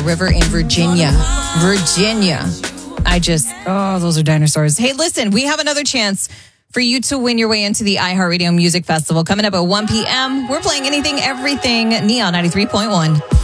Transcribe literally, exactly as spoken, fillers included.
River in Virginia. Virginia. I just, oh, those are dinosaurs. Hey, listen, we have another chance for you to win your way into the iHeartRadio Music Festival coming up at one p.m. We're playing Anything, Everything, Neon ninety-three point one.